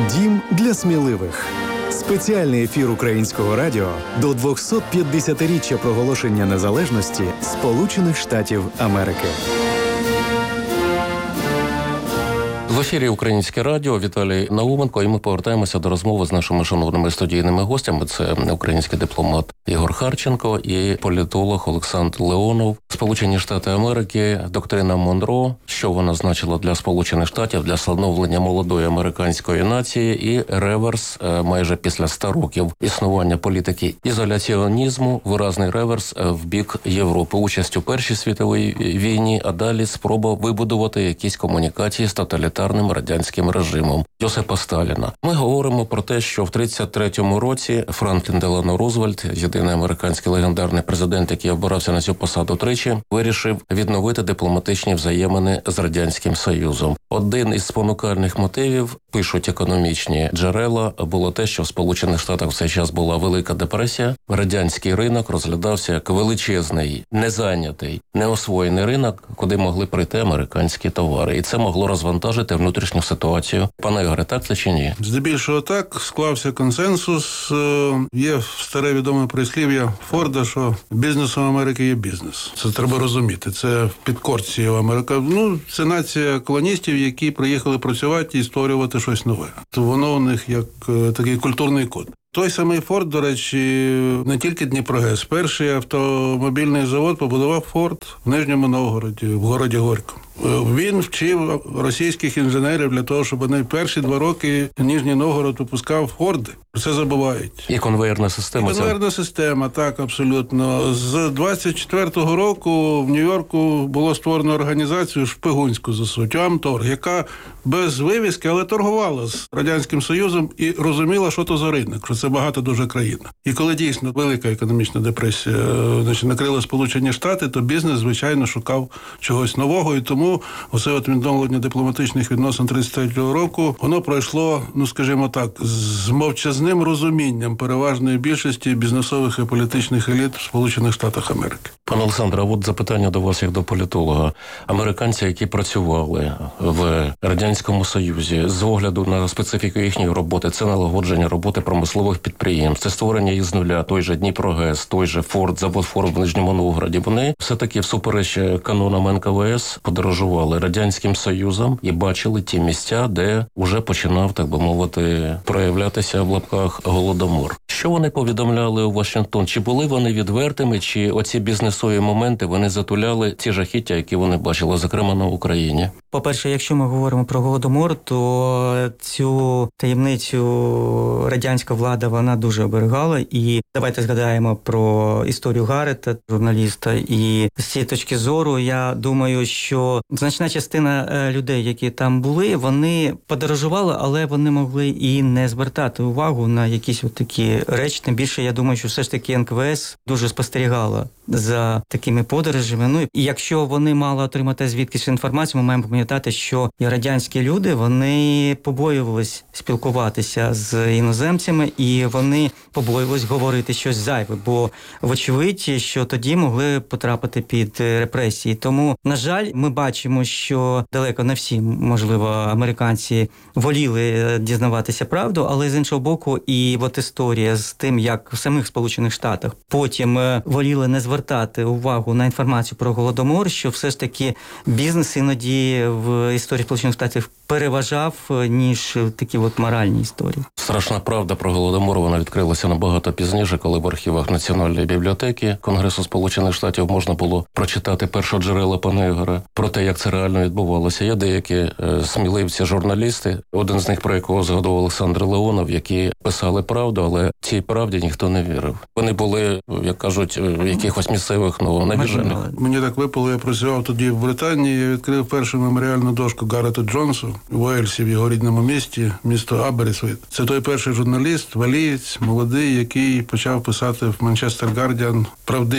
Дім для сміливих. Спеціальний ефір Українського радіо до 250-річчя проголошення незалежності Сполучених Штатів Америки. В ефірі Українське радіо, Віталій Науменко, і ми повертаємося до розмови з нашими шановними студійними гостями. Це український дипломат Ігор Харченко і політолог Олександр Леонов. Сполучені Штати Америки, доктрина Монро, що вона значила для Сполучених Штатів, для становлення молодої американської нації, і реверс майже після 100 років існування політики ізоляціонізму, виразний реверс в бік Європи. Участь у Першій світовій війні, а далі спроба вибудувати якісь комунікації з тоталітарним радянським режимом Йосипа Сталіна. Ми говоримо про те, що в 1933 році Франклін Делано Рузвельт, єдиний американський легендарний президент, який обирався на цю посаду тричі, вирішив відновити дипломатичні взаємини з Радянським Союзом. Один із спонукальних мотивів, пишуть економічні джерела, було те, що в Сполучених Штатах в цей час була Велика депресія. Радянський ринок розглядався як величезний, незайнятий, неосвоєний ринок, куди могли прийти американські товари. І це могло розвантажити внутрішню ситуацію. Пане Ігоре, так це чи ні? Здебільшого так. Склався консенсус. Є старе відоме прислів'я Форда, що бізнес у Америки є бізнес. Це треба розуміти. Це в підкорці Америка. Це нація колоністів, які приїхали працювати і створювати щось нове. То воно у них як такий культурний код. Той самий Форд, до речі, не тільки Дніпрогес. Перший автомобільний завод побудував Форд в Нижньому Новгороді, в городі Горькому. Він вчив російських інженерів для того, щоб вони перші 2 роки Нижній Новгород випускав Форди. Про це забувають. І конвейерна система. Конвейерна система, так, абсолютно. З 24-го року в Нью-Йорку було створено організацію шпигунську за суттю Амторг, яка без вивіски, але торгувала з Радянським Союзом і розуміла, що то за ринок, що це багато дуже країн. І коли дійсно велика економічна депресія накрила Сполучені Штати, то бізнес, звичайно, шукав чогось нового, і тому оце відновлення дипломатичних відносин 33-го року, воно пройшло, скажімо так, з мовчазним розумінням переважної більшості бізнесових і політичних еліт в Сполучених Штатах Америки. Пане Олександре, а от запитання до вас як до політолога. Американці, які працювали в Радянському Союзі, з огляду на специфіку їхньої роботи, це налагодження роботи промислових підприємств, це створення із нуля, той же Дніпрогес, той же Форд, завод Форд в Нижньому Новгороді, вони все-таки всупереч канонам НКВС подорожували Радянським Союзом і бачили ті місця, де вже починав, так би мовити, проявлятися в лапках голодомор. Що вони повідомляли у Вашингтон? Чи були вони відвертими, чи оці бізнесові моменти вони затуляли ті жахіття, які вони бачили, зокрема на Україні? По-перше, якщо ми говоримо про голодомор, то цю таємницю радянська влада, вона дуже оберігала. І давайте згадаємо про історію Гаррета, журналіста. І з цієї точки зору, я думаю, що значна частина людей, які там були, вони подорожували, але вони могли і не звертати увагу на якісь от такі речі. Тим більше, я думаю, що все ж таки НКВС дуже спостерігала за такими подорожами. І якщо вони мали отримати звідкись інформацію, ми маємо пам'ятати, що і радянські люди, вони побоювались спілкуватися з іноземцями, і вони побоювались говорити щось зайве, бо вочевидь, що тоді могли потрапити під репресії. Тому, на жаль, ми бачимо, що далеко не всі, можливо, американці воліли дізнаватися правду, але з іншого боку, і от історія з тим, як в самих Сполучених Штатах потім воліли не звертати увагу на інформацію про Голодомор, що все ж таки бізнес іноді в історії Сполучених Штатів переважав, ніж такі от моральні історії. Страшна правда про Голодомор, вона відкрилася набагато пізніше, коли в архівах Національної бібліотеки Конгресу Сполучених Штатів можна було прочитати першоджерела пана Ігоря про те, як це реально відбувалося. Є деякі сміливці, журналісти, один з них, про якого згадував Олександр Леонов, які писали правду, але цій правді ніхто не вірив. Вони були, як кажуть, якихось місцевих навіжених. Мені так випало, я працював тоді в Британії, я відкрив першу меморіальну дошку Гаррету Джонсу в Уельсі, в його рідному місті, місто Аберісвіт. Це той перший журналіст, валієць, молодий, який почав писати в Манчестер Гардіан правдиві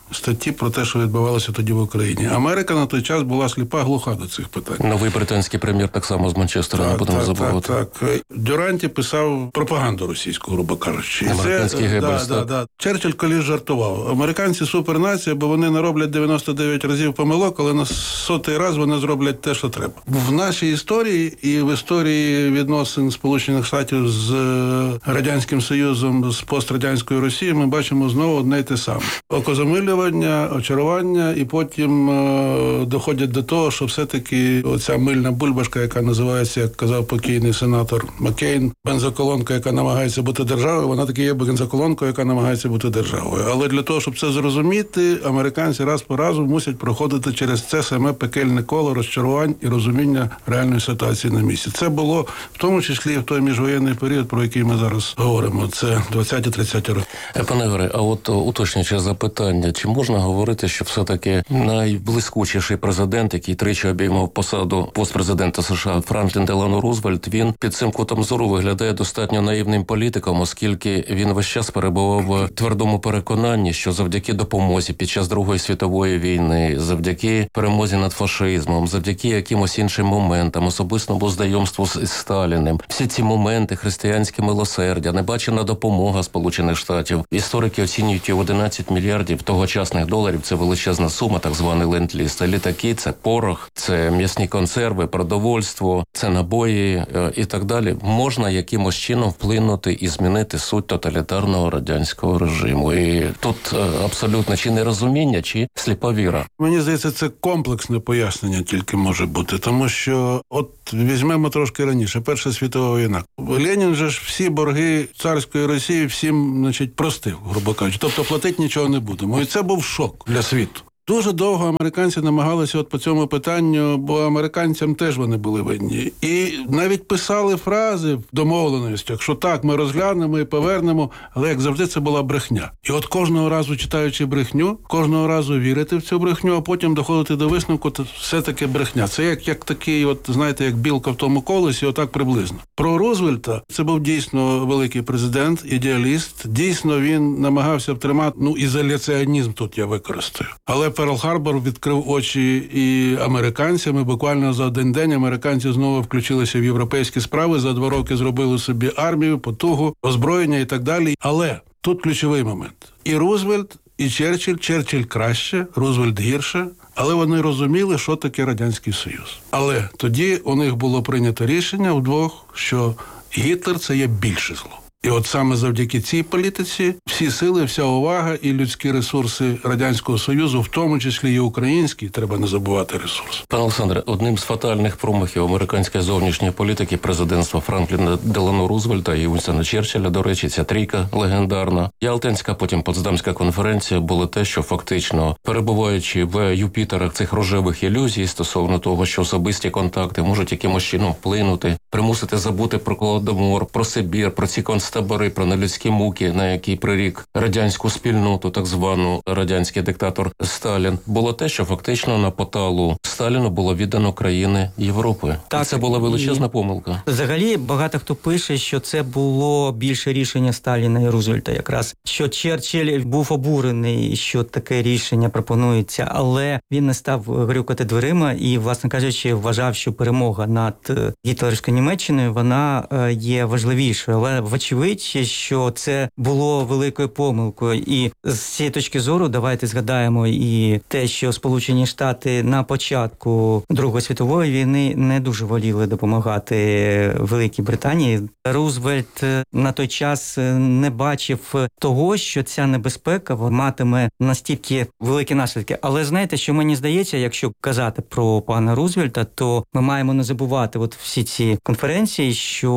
статті про те, що відбувалося тоді в Україні. Америка на той час була сліпа, глуха до цих питань. Новий британський прем'єр так само з Манчестера, не будемо забувати. Так. Дюранті писав пропаганду російську, грубо кажучи. Американський Геббельс. Черчилль колись жартував. Американці супернація, бо вони не роблять 99 разів помилок, але на 100-й раз вони зроблять те, що треба. В нашій історії і в історії відносин Сполучених Штатів з Радянським Союзом, з пострадянською Росією ми бачимо знову одне й те саме. Окозамилювання, очарування, і потім доходять до того, що все-таки оця мильна бульбашка, яка називається, як казав покійний сенатор Маккейн, бензоколонка, яка намагається бути державою, вона таки є бензоколонкою, яка намагається бути державою. Але для того, щоб це зрозуміти, американці раз по разу мусять проходити через це саме пекельне коло розчарувань і розуміння реальної ситуації на місці. Це було в тому числі і в той міжвоєнний період, про який ми зараз говоримо. Це 20-30 роки. Пане Ігоре, а от уточнююче запитання, чи можна говорити, що все-таки найблискучіший президент, який тричі обіймав посаду постпрезидента США Франклін Делано Рузвельт, він під цим кутом зору виглядає достатньо наївним політиком, оскільки він весь час перебував в твердому переконанні, що завдяки допомозі під час Другої світової війни, завдяки перемозі над фашизмом, завдяки якимось іншим моментам, особистому знайомству з Сталіним, всі ці моменти, християнське милосердя, небачена допомога Сполучених Штатів. Історики оцінюють її в 11 мільярдів тогочасних доларів. Це величезна сума, так званий ленд-ліз. Це літаки, це порох, це м'ясні консерви, продовольство, це набої і так далі. Можна якимось чином вплинути і змінити суть тоталітарного радянського режиму. І тут абсолютно чи нерозуміння, чи сліпа віра. Мені здається, це комплексне пояснення тільки може бути, тому що от візьмемо трошки раніше, Перша світова війна. Ленін же ж всі борги царської Росії всім, значить, простив, грубо кажучи. Тобто платити нічого не будемо. І це був шок для світу. Дуже довго американці намагалися от по цьому питанню, бо американцям теж вони були винні. І навіть писали фрази в домовленостях, що так, ми розглянемо і повернемо, але, як завжди, це була брехня. І от кожного разу, читаючи брехню, кожного разу вірити в цю брехню, а потім доходити до висновку, то все-таки брехня. Це як такий, от, знаєте, як білка в тому колесі, отак приблизно. Про Рузвельта, це був дійсно великий президент, ідеаліст. Дійсно, він намагався втримати, ізоляціонізм тут я використаю. Але Перл-Харбор відкрив очі і американцям, і буквально за один день американці знову включилися в європейські справи, за 2 роки зробили собі армію, потугу, озброєння і так далі. Але тут ключовий момент. І Рузвельт, і Черчилль краще, Рузвельт гірше, але вони розуміли, що таке Радянський Союз. Але тоді у них було прийнято рішення вдвох, що Гітлер – це є більше зло. І от саме завдяки цій політиці всі сили, вся увага і людські ресурси Радянського Союзу, в тому числі і українські, треба не забувати ресурс. Пане Олександре, одним з фатальних промахів американської зовнішньої політики президентства Франкліна Делано Рузвельта і Вінстона Черчилля, до речі, ця трійка легендарна, Ялтинська, потім Потсдамська конференція, було те, що фактично, перебуваючи в Юпітерах цих рожевих ілюзій стосовно того, що особисті контакти можуть якимось чином вплинути, примусити забути про Голодомор, про Сибір, про ці концтабори, про нелюдські муки, на які прирік радянську спільноту, так звану радянський диктатор Сталін, було те, що фактично на поталу Сталіну було віддано країни Європи. Так, і це була величезна помилка. Взагалі, багато хто пише, що це було більше рішення Сталіна і Рузвельта якраз. Що Черчилль був обурений, що таке рішення пропонується, але він не став грюкати дверима і, власне кажучи, вважав, що перемога над гітлерівською Німеччиною, вона є важливішою. Але вочевидь, що це було великою помилкою. І з цієї точки зору давайте згадаємо і те, що Сполучені Штати на початку Другої світової війни не дуже воліли допомагати Великій Британії. Рузвельт на той час не бачив того, що ця небезпека матиме настільки великі наслідки. Але знаєте, що мені здається, якщо казати про пана Рузвельта, то ми маємо не забувати от всі ці конференції, що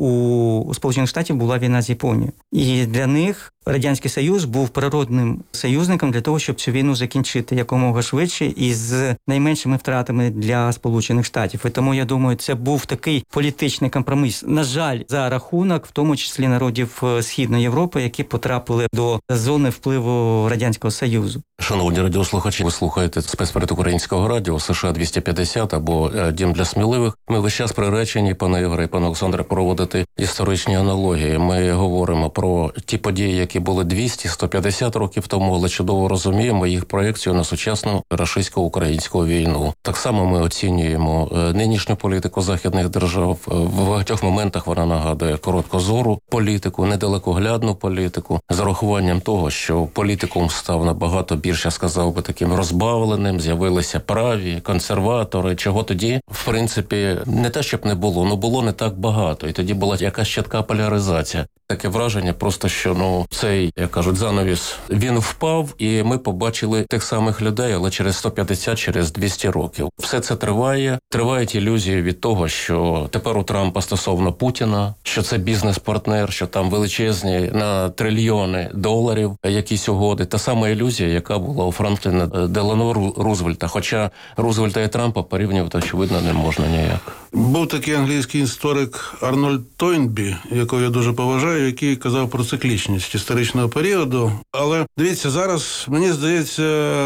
у Сполучених Штатів була війна з Японією. І для них Радянський Союз був природним союзником для того, щоб цю війну закінчити якомога швидше і з найменшими втратами для Сполучених Штатів. І тому, я думаю, це був такий політичний компроміс. На жаль, за рахунок, в тому числі народів Східної Європи, які потрапили до зони впливу Радянського Союзу. Шановні радіослухачі, ви слухаєте спецпроект Українського радіо США 250 або Дім для сміливих. Ми весь час приречені, пане Ігоре і пане Олександре, проводити історичні аналогії. Ми говоримо про ті події, які які були 200-150 років тому, але чудово розуміємо їх проєкцію на сучасну російсько-українську війну. Так само ми оцінюємо нинішню політику західних держав. В багатьох моментах вона нагадує короткозору політику, недалекоглядну політику, з урахуванням того, що політикум став набагато більше, я сказав би, таким розбавленим, з'явилися праві, консерватори, чого тоді, в принципі, не те, щоб не було, але було не так багато. І тоді була якась чітка поляризація. Таке враження просто, що, цей, як кажуть, занавіс, він впав, і ми побачили тих самих людей, але через 150, через 200 років. Все це триває. Тривають ілюзії від того, що тепер у Трампа стосовно Путіна, що це бізнес-партнер, що там величезні на трильйони доларів якісь угоди. Та сама ілюзія, яка була у Франкліна Делано Рузвельта. Хоча Рузвельта і Трампа порівнювати, очевидно, не можна ніяк. Був такий англійський історик Арнольд Тойнбі, якого я дуже поважаю, який казав про циклічність історичного періоду. Але, дивіться, зараз, мені здається,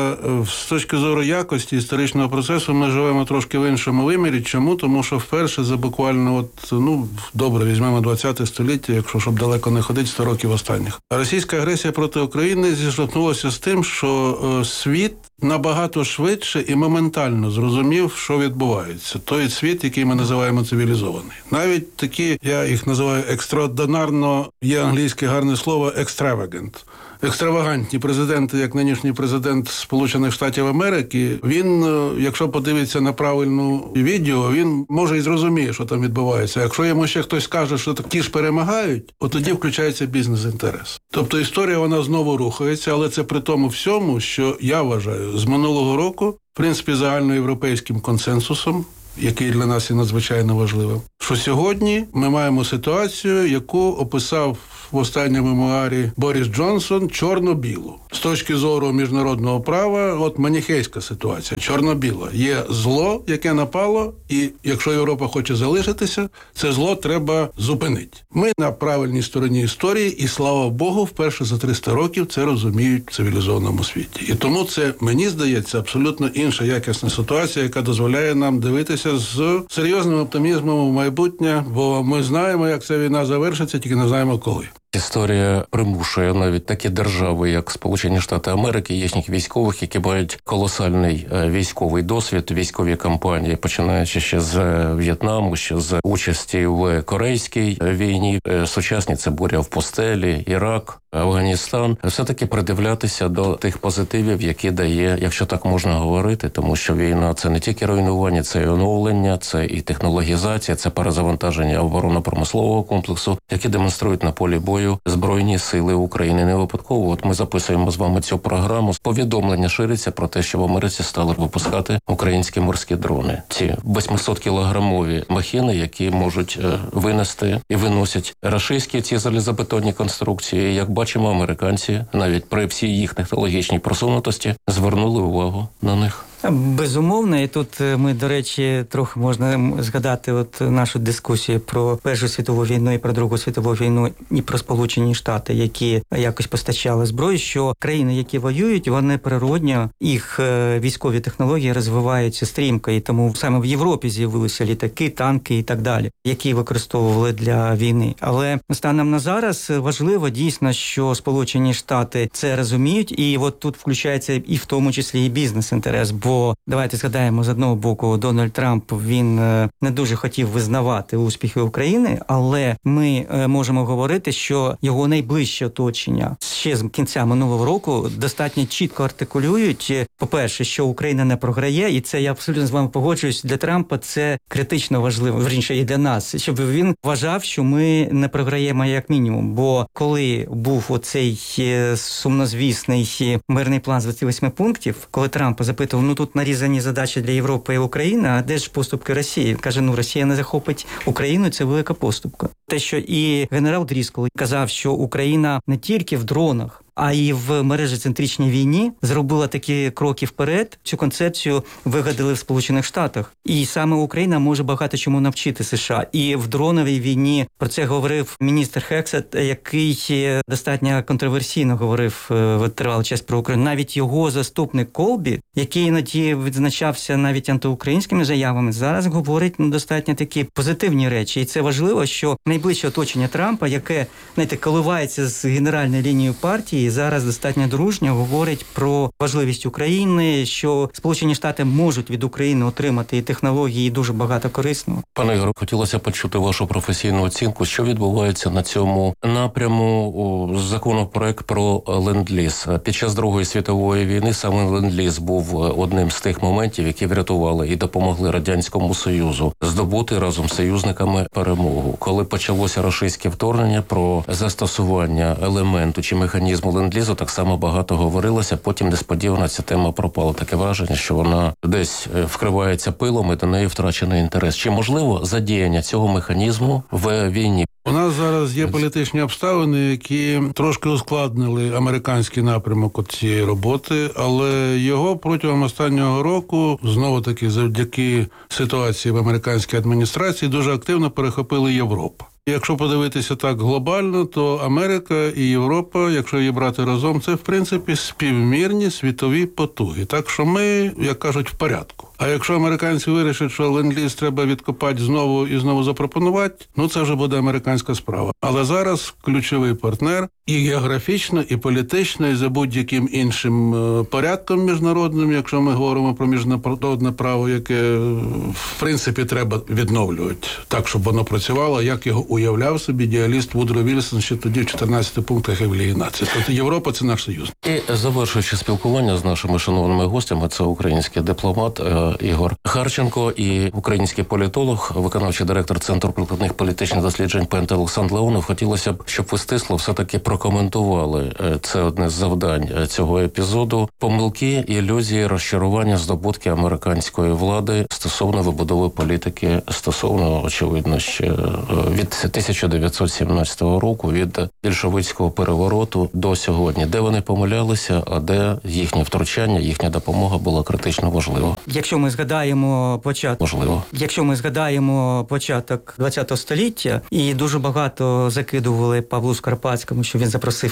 з точки зору якості історичного процесу ми живемо трошки в іншому вимірі. Чому? Тому що вперше за буквально, добре, візьмемо 20 століття, якщо щоб далеко не ходити, 100 років останніх. Російська агресія проти України зіштовхнулася з тим, що світ набагато швидше і моментально зрозумів, що відбувається. Той світ, який ми називаємо цивілізований. Навіть такі, я їх називаю екстраординарно, є англійське гарне слово «extravagant». Екстравагантні президенти, як нинішній президент Сполучених Штатів Америки, він, якщо подивиться на правильну відео, він може і зрозуміє, що там відбувається. Якщо йому ще хтось скаже, що ті ж перемагають, от тоді включається бізнес-інтерес. Тобто історія, вона знову рухається, але це при тому всьому, що я вважаю, з минулого року, в принципі, загальноєвропейським консенсусом, який для нас є надзвичайно важливим, що сьогодні ми маємо ситуацію, яку описав в останньому мемуарі Борис Джонсон чорно-білу. З точки зору міжнародного права, маніхейська ситуація, чорно-біла. Є зло, яке напало, і якщо Європа хоче залишитися, це зло треба зупинити. Ми на правильній стороні історії, і, слава Богу, вперше за 300 років це розуміють в цивілізованому світі. І тому це, мені здається, абсолютно інша якісна ситуація, яка дозволяє нам дивитися з серйозним оптимізмом в майбутнє, бо ми знаємо, як ця війна завершиться, тільки не знаємо коли. Історія примушує навіть такі держави, як Сполучені Штати Америки, їхніх військових, які мають колосальний військовий досвід, військові кампанії, починаючи ще з В'єтнаму, ще з участі в Корейській війні. Сучасні це буря в пустелі, Ірак, Афганістан. Все-таки придивлятися до тих позитивів, які дає, якщо так можна говорити, тому що війна – це не тільки руйнування, це і оновлення, це і технологізація, це перезавантаження оборонно-промислового комплексу, які демонструють на полі бою Збройні сили України. Не випадково. Ми записуємо з вами цю програму. Повідомлення шириться про те, що в Америці стали випускати українські морські дрони. Ці 800-кілограмові махіни, які можуть винести і виносять рашистські ці залізобетонні конструкції. Як бачимо, американці, навіть при всій їх технологічній просунутості, звернули увагу на них. Безумовно, і тут ми, до речі, трохи можна згадати нашу дискусію про Першу світову війну і про Другу світову війну і про Сполучені Штати, які якось постачали зброю, що країни, які воюють, вони природньо, їх військові технології розвиваються стрімко, і тому саме в Європі з'явилися літаки, танки і так далі, які використовували для війни. Але станом на зараз важливо дійсно, що Сполучені Штати це розуміють, і тут включається і в тому числі і бізнес-інтерес, бо давайте згадаємо, з одного боку, Дональд Трамп, він не дуже хотів визнавати успіхи України, але ми можемо говорити, що його найближче оточення ще з кінця минулого року достатньо чітко артикулюють, по-перше, що Україна не програє, і це, я абсолютно з вами погоджуюсь, для Трампа це критично важливо, вірніше, і для нас, щоб він вважав, що ми не програємо як мінімум, бо коли був оцей сумнозвісний мирний план з 28 пунктів, коли Трамп запитував, тут нарізані задачі для Європи і України, а де ж поступки Росії? Він каже, Росія не захопить Україну, це велика поступка. Те, що і генерал Дріскол казав, що Україна не тільки в дронах, а і в мережі «Центричній війні» зробила такі кроки вперед. Цю концепцію вигадали в Сполучених Штатах. І саме Україна може багато чому навчити США. І в дроновій війні про це говорив міністр Хексет, який достатньо контроверсійно говорив тривалий час про Україну. Навіть його заступник Колбі, який іноді відзначався навіть антиукраїнськими заявами, зараз говорить достатньо такі позитивні речі. І це важливо, що найближче оточення Трампа, яке, знаєте, коливається з генеральною лінією партії, зараз достатньо дружньо говорить про важливість України, що Сполучені Штати можуть від України отримати і технології, і дуже багато корисного. Пане Ігоре, хотілося почути вашу професійну оцінку. Що відбувається на цьому напряму? Законопроект про ленд-ліз. Під час Другої світової війни саме ленд-ліз був одним з тих моментів, які врятували і допомогли Радянському Союзу здобути разом з союзниками перемогу. Коли почалося рашистське вторгнення, про застосування елементу чи механізму ленд-лізу так само багато говорилося, потім несподівано ця тема пропала. Таке враження, що вона десь вкривається пилом і до неї втрачений інтерес. Чи можливо задіяння цього механізму в війні? У нас зараз є політичні обставини, які трошки ускладнили американський напрямок цієї роботи, але його протягом останнього року, знову-таки завдяки ситуації в американській адміністрації, дуже активно перехопила Європа. Якщо подивитися так глобально, то Америка і Європа, якщо її брати разом, це, в принципі, співмірні світові потуги. Так що ми, як кажуть, в порядку. А якщо американці вирішать, що ленд-ліз треба відкопати знову і знову запропонувати, це вже буде американська справа. Але зараз ключовий партнер і географічно, і політично, і за будь-яким іншим порядком міжнародним, якщо ми говоримо про міжнародне право, яке, в принципі, треба відновлювати так, щоб воно працювало, як його уявляв собі ідеаліст Вудро Вільсон ще тоді в 14 пунктах Евлії нації. Тобто Європа – це наш союз. І завершуючи спілкування з нашими шановними гостями, це український дипломат Ігор Харченко і український політолог, виконавчий директор Центру прикладних політичних досліджень ПЕНТ Олександр Леонов. Хотілося б, щоб ви стисло все-таки прокоментували. Це одне з завдань цього епізоду. Помилки, ілюзії, розчарування, здобутки американської влади стосовно вибудови політики, стосовно, очевидно, ще від 1917 року, від більшовицького перевороту до сьогодні. Де вони помилялися, а де їхнє втручання, їхня допомога була критично важлива. Якщо ми згадаємо початок ХХ століття, і дуже багато закидували Павлу Скоропадському, що він запросив